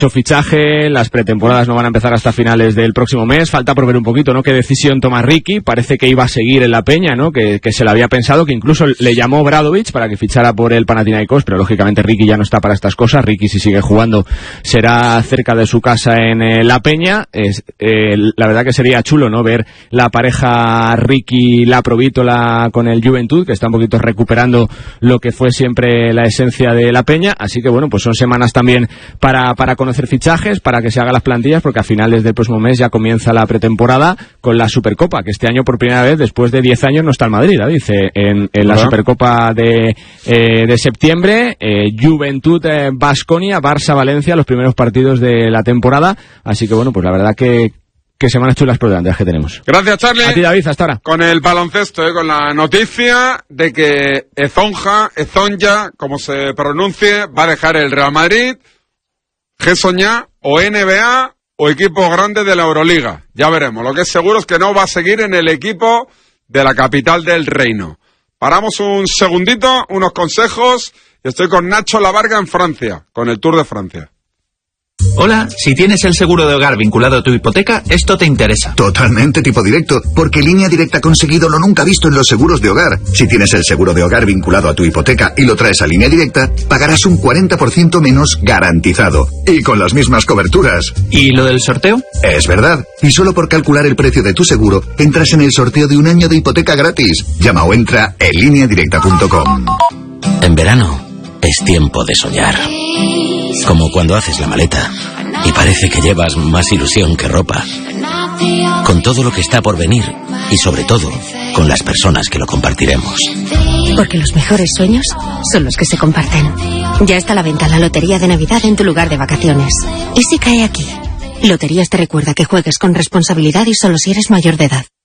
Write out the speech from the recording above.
fichaje, las pretemporadas no van a empezar hasta finales del próximo mes, falta por ver un poquito, ¿no?, qué decisión toma Riqui. Parece que iba a seguir en la Peña, ¿no?, que se lo había pensado, que incluso le llamó Bradovic para que fichara por el Panathinaikos, pero lógicamente Riqui ya no está para estas cosas. Riqui, si sigue jugando, será cerca de su casa en la Peña. La verdad que sería chulo, ¿no?, ver la pareja Riqui-Laprovítola con el Juventud, que está un poquito recuperando lo que fue siempre la esencia de la Peña. Así que bueno, pues son semanas también para conocer fichajes, para que se hagan las plantillas, porque a finales del próximo mes ya comienza la pretemporada con la Supercopa, que este año por primera vez después de 10 años no está el Madrid, dice, en la Supercopa de septiembre. Juventud, Baskonia, Barça, Valencia, los primeros partidos de la temporada. Así que bueno, pues la verdad que semanas chulas por delante que tenemos. Gracias, Charlie. A ti, David, hasta ahora. Con el baloncesto, con la noticia de que Ezonja, como se pronuncie, va a dejar el Real Madrid, G-Soñá, o NBA, o equipo grande de la Euroliga. Ya veremos. Lo que es seguro es que no va a seguir en el equipo de la capital del reino. Paramos un segundito, unos consejos, y estoy con Nacho Lavarga en Francia, con el Tour de Francia. Hola, si tienes el seguro de hogar vinculado a tu hipoteca, esto te interesa. Totalmente tipo directo, porque Línea Directa ha conseguido lo nunca visto en los seguros de hogar. Si tienes el seguro de hogar vinculado a tu hipoteca y lo traes a Línea Directa, pagarás un 40% menos garantizado. Y con las mismas coberturas. ¿Y lo del sorteo? Es verdad. Y solo por calcular el precio de tu seguro, entras en el sorteo de un año de hipoteca gratis. Llama o entra en lineadirecta.com. En verano es tiempo de soñar. Como cuando haces la maleta y parece que llevas más ilusión que ropa. Con todo lo que está por venir y sobre todo con las personas que lo compartiremos. Porque los mejores sueños son los que se comparten. Ya está a la venta la Lotería de Navidad en tu lugar de vacaciones. ¿Y si cae aquí? Loterías te recuerda que juegues con responsabilidad y solo si eres mayor de edad.